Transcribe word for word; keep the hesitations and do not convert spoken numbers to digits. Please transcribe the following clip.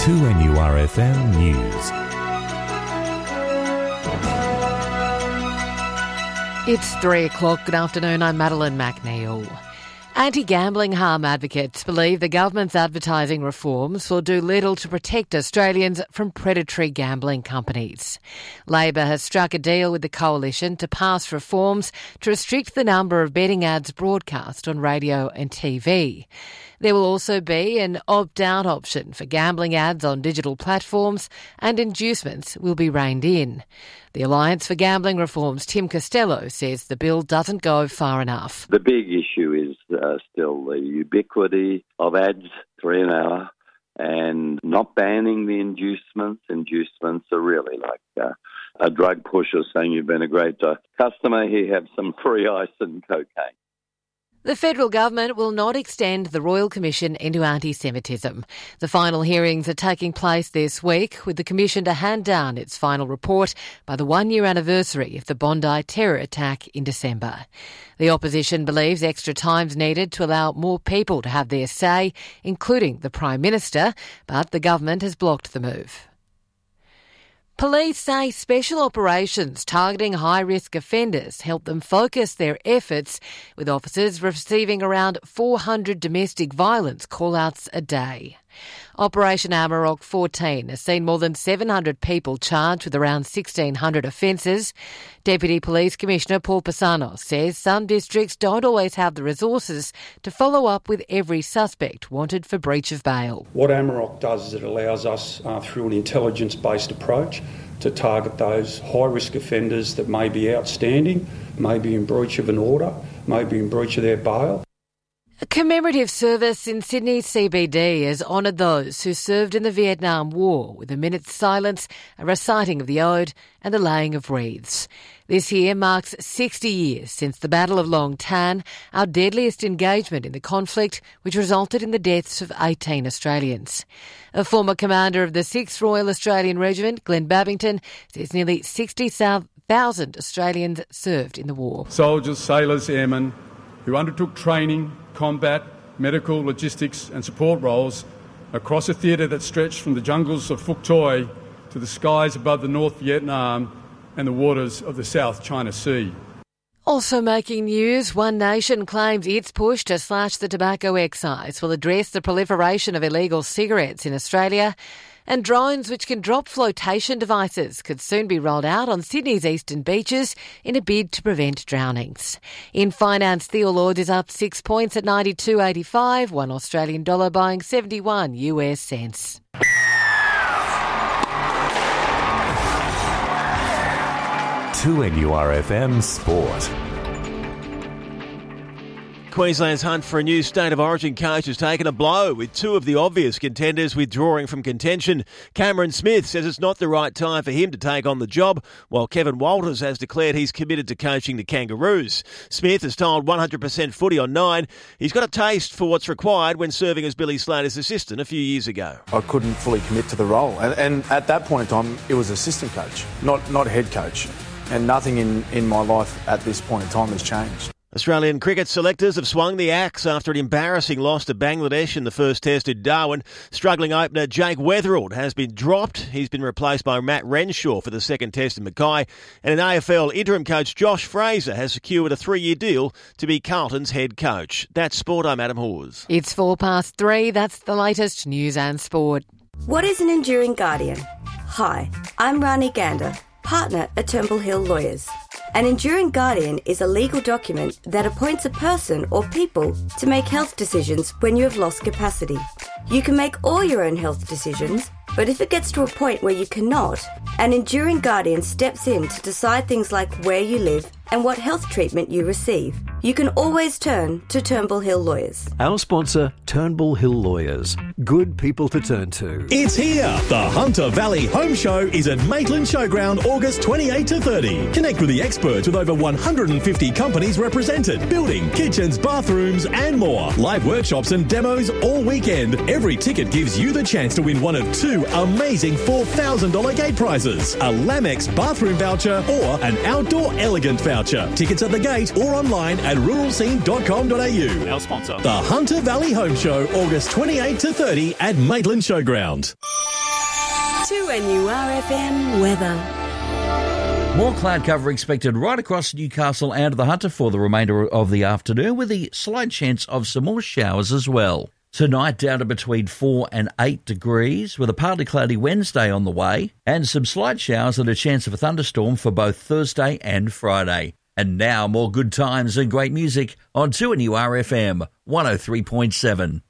two N U R F M News. It's three o'clock. Good afternoon. I'm Madeline McNeil. Anti-gambling harm advocates believe the government's advertising reforms will do little to protect Australians from predatory gambling companies. Labor has struck a deal with the Coalition to pass reforms to restrict the number of betting ads broadcast on radio and T V. There will also be an opt-out option for gambling ads on digital platforms, and inducements will be reined in. The Alliance for Gambling Reform's Tim Costello says the bill doesn't go far enough. The big issue is uh, still the ubiquity of ads, three an hour, and not banning the inducements. Inducements are really like uh, a drug pusher saying you've been a great uh, customer, here have some free ice and cocaine. The federal government will not extend the Royal Commission into anti-Semitism. The final hearings are taking place this week, with the Commission to hand down its final report by the one-year anniversary of the Bondi terror attack in December. The opposition believes extra time's needed to allow more people to have their say, including the Prime Minister, but the government has blocked the move. Police say special operations targeting high-risk offenders help them focus their efforts, with officers receiving around four hundred domestic violence call-outs a day. Operation Amarok fourteen has seen more than seven hundred people charged with around sixteen hundred offences. Deputy Police Commissioner Paul Pisano says some districts don't always have the resources to follow up with every suspect wanted for breach of bail. What Amarok does is it allows us, uh, through an intelligence-based approach, to target those high-risk offenders that may be outstanding, may be in breach of an order, may be in breach of their bail. A commemorative service in Sydney's C B D has honoured those who served in the Vietnam War with a minute's silence, a reciting of the ode and the laying of wreaths. This year marks sixty years since the Battle of Long Tan, our deadliest engagement in the conflict, which resulted in the deaths of eighteen Australians. A former commander of the sixth Royal Australian Regiment, Glenn Babington, says nearly sixty thousand Australians served in the war. Soldiers, sailors, airmen who undertook training, combat, medical, logistics and support roles across a theatre that stretched from the jungles of Phuoc Toi to the skies above the North Vietnam and the waters of the South China Sea. Also making news, One Nation claims its push to slash the tobacco excise will address the proliferation of illegal cigarettes in Australia. And drones which can drop flotation devices could soon be rolled out on Sydney's eastern beaches in a bid to prevent drownings. In finance, the All Ords is up six points at ninety-two eighty-five, one Australian dollar buying seventy-one U S cents. two N U R F M Sport. Queensland's hunt for a new State of Origin coach has taken a blow, with two of the obvious contenders withdrawing from contention. Cameron Smith says it's not the right time for him to take on the job, while Kevin Walters has declared he's committed to coaching the Kangaroos. Smith has told one hundred percent Footy on Nine he's got a taste for what's required when serving as Billy Slater's assistant a few years ago. I couldn't fully commit to the role, and, and at that point in time it was assistant coach, not not head coach, and nothing in, in my life at this point in time has changed. Australian cricket selectors have swung the axe after an embarrassing loss to Bangladesh in the first test in Darwin. Struggling opener Jake Weatherald has been dropped. He's been replaced by Matt Renshaw for the second test in Mackay. And an A F L interim coach Josh Fraser has secured a three-year deal to be Carlton's head coach. That's Sport. I'm Adam Hawes. It's four past three. That's the latest news and sport. What is an Enduring Guardian? Hi, I'm Rani Gander, partner at Turnbull Hill Lawyers. An Enduring Guardian is a legal document that appoints a person or people to make health decisions when you have lost capacity. You can make all your own health decisions, but if it gets to a point where you cannot, an Enduring Guardian steps in to decide things like where you live and what health treatment you receive. You can always turn to Turnbull Hill Lawyers. Our sponsor, Turnbull Hill Lawyers. Good people to turn to. It's here. The Hunter Valley Home Show is at Maitland Showground August twenty-eighth to thirtieth. Connect with the experts with over one hundred fifty companies represented. Building, kitchens, bathrooms and more. Live workshops and demos all weekend. Every ticket gives you the chance to win one of two amazing four thousand dollars gate prizes. A Lamex bathroom voucher or an outdoor elegant voucher. Tickets at the gate or online at rural scene dot com dot a u. Our sponsor. The Hunter Valley Home Show, August twenty-eighth to thirtieth at Maitland Showground. two N U R F M weather. More cloud cover expected right across Newcastle and the Hunter for the remainder of the afternoon, with the slight chance of some more showers as well. Tonight down to between four and eight degrees, with a partly cloudy Wednesday on the way, and some slight showers and a chance of a thunderstorm for both Thursday and Friday. And now more good times and great music on two N U R F M one oh three point seven.